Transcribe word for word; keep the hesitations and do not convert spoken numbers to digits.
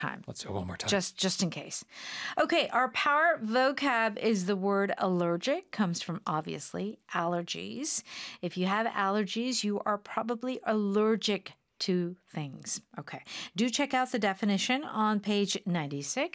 time. Let's do it one more time. Just just in case. Okay, our power vocab is the word allergic, comes from obviously allergies. If you have allergies, you are probably allergic to things. Okay. Do check out the definition on page ninety-six.